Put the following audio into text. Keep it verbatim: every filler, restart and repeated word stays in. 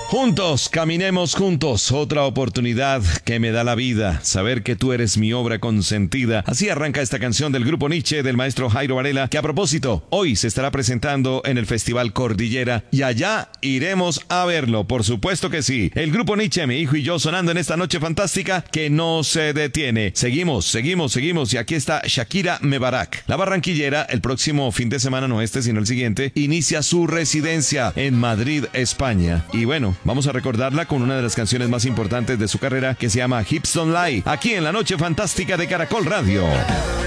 Juntos, caminemos juntos, otra oportunidad que me da la vida, saber que tú eres mi obra consentida. Así arranca esta canción del grupo Nietzsche del maestro Jairo Varela, que a propósito, hoy se estará presentando en el Festival Cordillera y allá iremos a verlo, por supuesto que sí. El grupo Nietzsche, mi hijo y yo sonando en esta noche fantástica que no se detiene. Seguimos, seguimos, seguimos y aquí está Shakira Mebarak. La barranquillera el próximo fin de semana, no este sino el siguiente, inicia su residencia en Madrid, España. Y bueno, vamos a recordarla con una de las canciones más importantes de su carrera que se llama Hips Don't Lie, aquí en la noche fantástica de Caracol Radio.